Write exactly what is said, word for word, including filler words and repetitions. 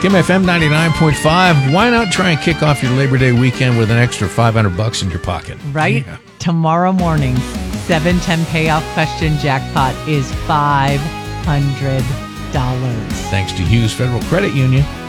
Kim F M ninety-nine point five. Why not try and kick off your Labor Day weekend with an extra five hundred bucks in your pocket? Right? Yeah. Tomorrow morning, seven ten payoff question jackpot is five hundred dollars. Thanks to Hughes Federal Credit Union.